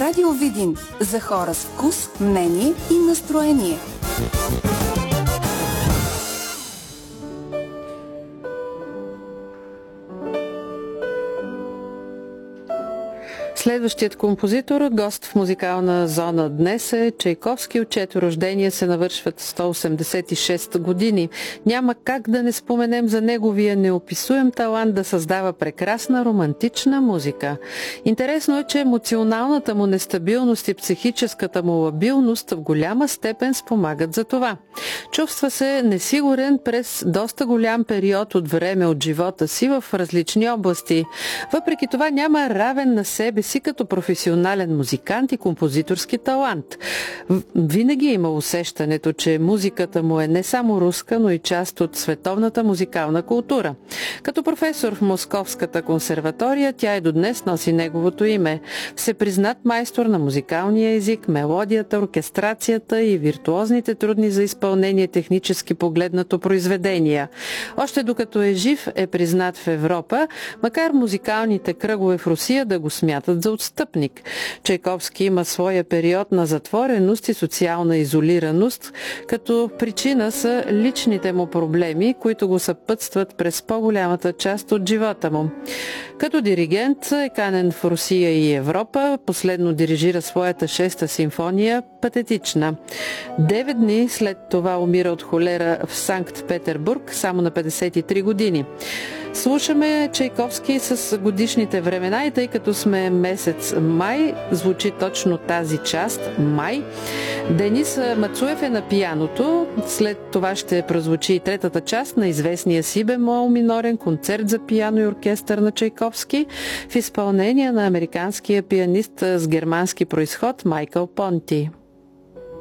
Радио Видин за хора с вкус, мнение и настроение. Следващият композитор, гост в музикална зона днес е Чайковски, от чието рождение се навършват 186 години. Няма как да не споменем за неговия неописуем талант да създава прекрасна романтична музика. Интересно е, че емоционалната му нестабилност и психическата му лабилност в голяма степен спомагат за това. Чувства се несигурен през доста голям период от време от живота си в различни области. Въпреки това няма равен на себе си като професионален музикант и композиторски талант. Винаги има усещането, че музиката му е не само руска, но и част от световната музикална култура. Като професор в Московската консерватория, тя и до днес носи неговото име. Всепризнат майстор на музикалния език, мелодията, оркестрацията и виртуозните трудни за изпълнение технически погледнато произведения. Още докато е жив, е признат в Европа, макар музикалните кръгове в Русия да го смятат за отстъпник. Чайковски има своя период на затвореност и социална изолираност, като причина са личните му проблеми, които го съпътстват през по-голямата част от живота му. Като диригент е канен в Русия и Европа, последно дирижира своята 6-та симфония «Патетична». 9 дни след това умира от холера в Санкт-Петербург, само на 53 години. Слушаме Чайковски с годишните времена и тъй като сме месец май, звучи точно тази част «Май». Денис Мацуев е на пианото. След това ще прозвучи и третата част на известния си бемол минорен концерт за пиано и оркестър на Чайковски в изпълнение на американския пианист с германски произход Майкъл Понти.